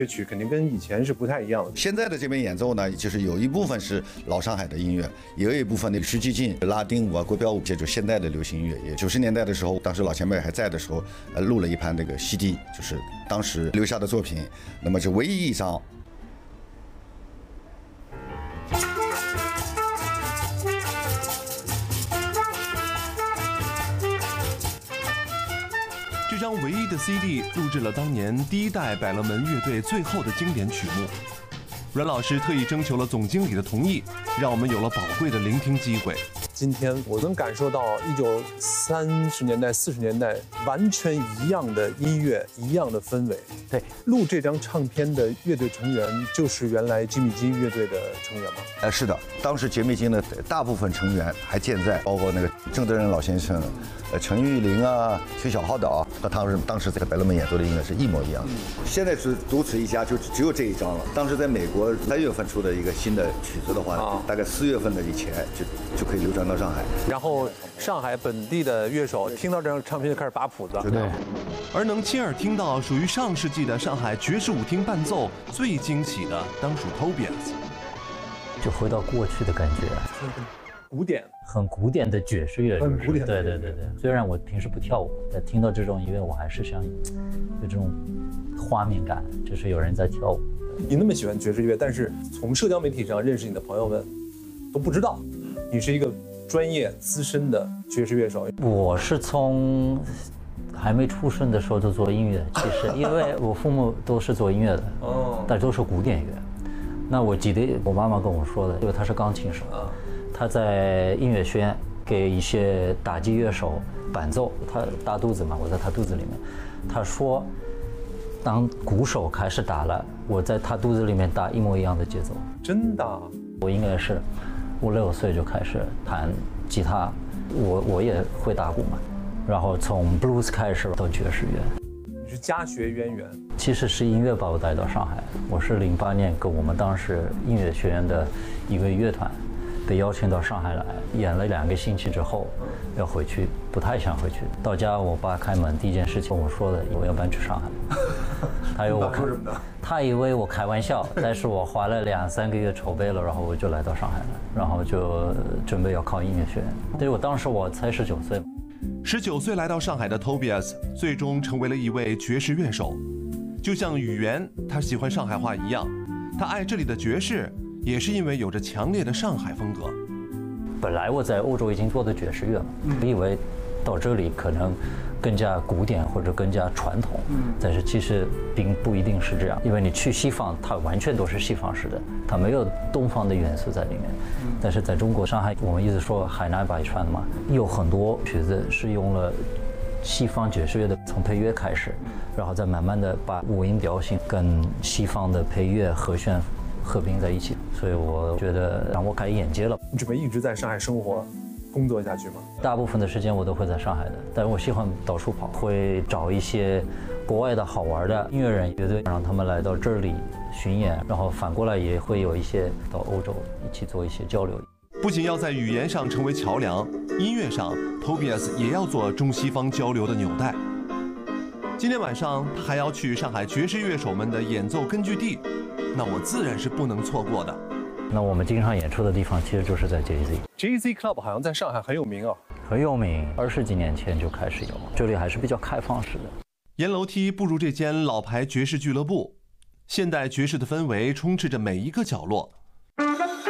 乐曲肯定跟以前是不太一样的。 现在的这边演奏呢，就是有一部分是老上海的音乐，也有一部分的实际进拉丁舞啊、国标舞，这就是现代的流行音乐。也90年代的时候，当时老前辈还在的时候，录了一盘那个 CD， 就是当时留下的作品。那么是唯一一张。 这张唯一的 CD 录制了当年第一代百乐门乐队最后的经典曲目。阮老师特意征求了总经理的同意，让我们有了宝贵的聆听机会。 今天我能感受到1930年代、40年代完全一样的音乐、一样的氛围。 对， 录这张唱片的乐队成员就是原来吉米金乐队的成员吗？ 是的，当时杰米金的大部分成员还健在，包括那个郑德仁老先生、陈玉玲啊、崔小浩导和他们当时在百乐门演奏的音乐是一模一样的。现在是独此一家，就只有这一张了。当时在美国3月份出的一个新的曲子的话，大概4月份的以前就可以流传到上海。 然后上海本地的乐手听到这张唱片就开始把谱子。 对。 而能亲耳听到属于上世纪的上海爵士舞厅伴奏，最惊喜的当属 Tobias。 就回到过去的感觉， 古典， 很古典的爵士乐， 很古典。 对。虽然我平时不跳舞，但听到这种音乐，我还是想有这种画面感，就是有人在跳舞。 你那么喜欢爵士乐，但是从社交媒体上认识你的朋友们都不知道你是一个专业资深的爵士乐手。 我是从还没出生的时候就做音乐，其实因为我父母都是做音乐的，但都是古典乐。那我记得我妈妈跟我说的，因为她是钢琴手，她在音乐学院给一些打击乐手伴奏，她大肚子嘛，我在她肚子里面，她说，当鼓手开始打了，我在她肚子里面打一模一样的节奏。 真的？ 我应该是5、6岁就开始弹吉他，我也会打鼓嘛，然后从 blues 开始到爵士乐。 你是家学渊源？ 其实是音乐把我带到上海。我是08年跟我们当时音乐学院的一个乐团被邀请到上海来，演了2个星期之后要回去，不太想回去。到家我爸开门第一件事情跟我说的，我要搬去上海。他以为我开玩笑，但是我花了2、3个月筹备了，然后我就来到上海了，然后就准备要考音乐学院。对，我当时我才19岁。 19岁来到上海的 Tobias 最终成为了一位爵士乐手，就像语言他喜欢上海话一样，他爱这里的爵士也是因为有着强烈的上海风格。 本来我在欧洲已经做的爵士乐了，我以为到这里可能更加古典或者更加传统，但是其实并不一定是这样，因为你去西方，它完全都是西方式的，它没有东方的元素在里面。但是在中国上海，我们一直说海纳百川嘛，有很多曲子是用了西方爵士乐的，从配乐开始，然后再慢慢的把五音调性跟西方的配乐和弦合并在一起，所以我觉得让我开眼界了。 你准备一直在上海生活工作下去吗？ 大部分的时间我都会在上海的，但是我喜欢到处跑，会找一些国外的好玩的音乐人乐队，让他们来到这里巡演，然后反过来也会有一些到欧洲一起做一些交流。 不仅要在语言上成为桥梁，音乐上 Tobias 也要做中西方交流的纽带。今天晚上他还要去上海爵士乐手们的演奏根据地，那我自然是不能错过的。 那我们经常演出的地方其实就是在 JZ Club 好像在上海很有名哦， 很有名，20几年前就开始有，这里还是比较开放式的。 沿楼梯步入这间老牌爵士俱乐部，现代爵士的氛围充斥着每一个角落。